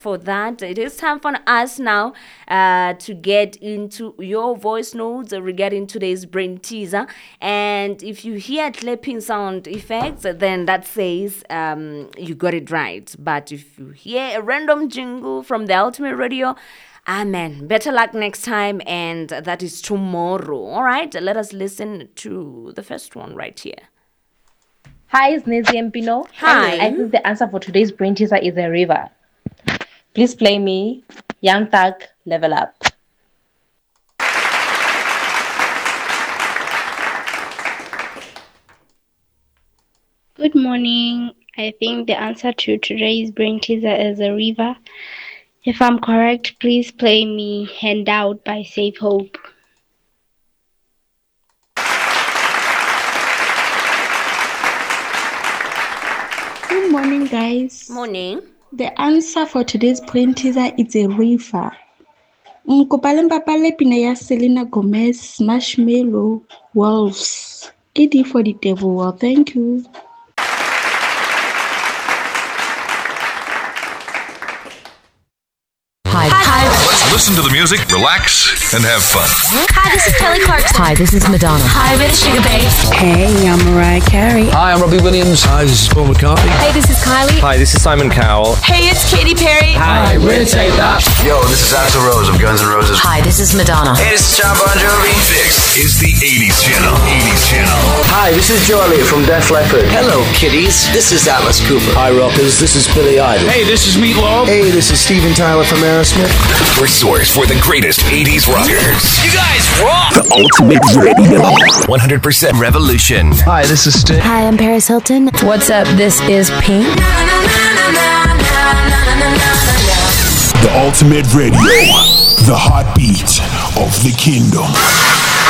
For that, it is time for us now to get into your voice notes regarding today's brain teaser. And if you hear clapping sound effects, then that says you got it right. But if you hear a random jingle from the Ultimate Radio, amen. Better luck next time, and that is tomorrow. All right, let us listen to the first one right here. Hi, it's Nancy Mpino. Hi. I think the answer for today's brain teaser is a river. Please play me Young Thug, Level Up. Good morning. I think the answer to today's brain teaser is a river. If I'm correct, please play me Handout by Safe Hope. Good morning, guys. Morning. The answer for today's brain teaser is a river. Mkopale mpapale pina ya Selena Gomez, Marshmello, Wolves. AD for the devil. Well, thank you. Hi. Let's listen to the music, relax, and have fun. Hi, this is Kelly Clarkson. Hi, this is Madonna. Hi, we're the Sugar Babes. Hey, I'm Mariah Carey. Hi, I'm Robbie Williams. Hi, this is Paul McCartney. Hey, this is Kylie. Hi, this is Simon Cowell. Hey, it's Katy Perry. Hi, we're Take That. Yo, this is Axl Rose of Guns N' Roses. Hi, this is Madonna. Hey, this is John Bon Jovi. This is the 80s channel. 80s channel. Hi, this is Joe Elliott from Def Leppard. Hello, kiddies. This is Atlas Cooper. Hi, rockers. This is Billy Idol. Hey, this is Meatloaf. Hey, this is Steven Tyler from Aerosmith. Your source for the greatest 80s rockers. You guys rock! The Ultimate Radio. 100% Revolution. Hi, this is Sting. Hi, I'm Paris Hilton. What's up? This is Pink. The Ultimate Radio. The heartbeat of the kingdom.